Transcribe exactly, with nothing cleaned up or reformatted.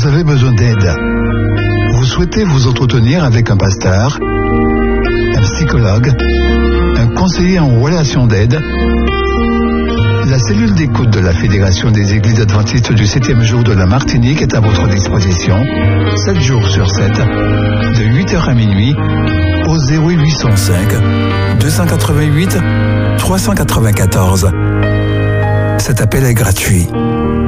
Vous avez besoin d'aide. Vous souhaitez vous entretenir avec un pasteur, un psychologue, un conseiller en relation d'aide. La cellule d'écoute de la Fédération des Églises Adventistes du septième jour de la Martinique est à votre disposition, sept jours sur sept, de huit heures à minuit, au zéro huit cent cinq, deux cent quatre-vingt-huit, trois cent quatre-vingt-quatorze. Cet appel est gratuit.